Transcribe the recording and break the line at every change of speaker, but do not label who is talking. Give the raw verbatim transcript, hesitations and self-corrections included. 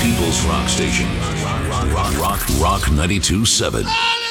People's Rock Station. Rock, rock, rock, rock ninety-two point seven.